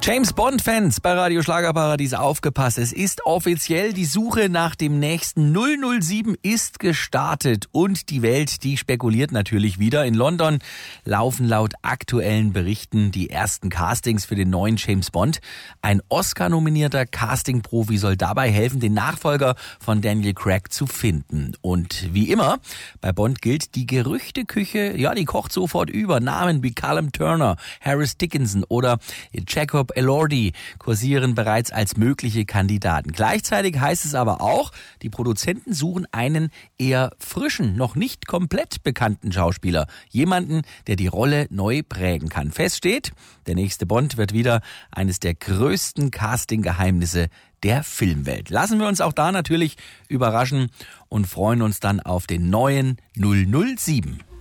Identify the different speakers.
Speaker 1: James Bond-Fans bei Radio Schlagerparadies, aufgepasst. Es ist offiziell, die Suche nach dem nächsten 007 ist gestartet. Und die Welt, die spekuliert natürlich wieder. In London laufen laut aktuellen Berichten die ersten Castings für den neuen James Bond. Ein Oscar-nominierter Casting-Profi soll dabei helfen, den Nachfolger von Daniel Craig zu finden. Und wie immer, bei Bond gilt, die Gerüchteküche, ja, die kocht sofort über. Namen wie Callum Turner, Harris Dickinson oder Jacob Elordi kursieren bereits als mögliche Kandidaten. Gleichzeitig heißt es aber auch, die Produzenten suchen einen eher frischen, noch nicht komplett bekannten Schauspieler. Jemanden, der die Rolle neu prägen kann. Fest steht, der nächste Bond wird wieder eines der größten Casting-Geheimnisse der Filmwelt. Lassen wir uns auch da natürlich überraschen und freuen uns dann auf den neuen 007.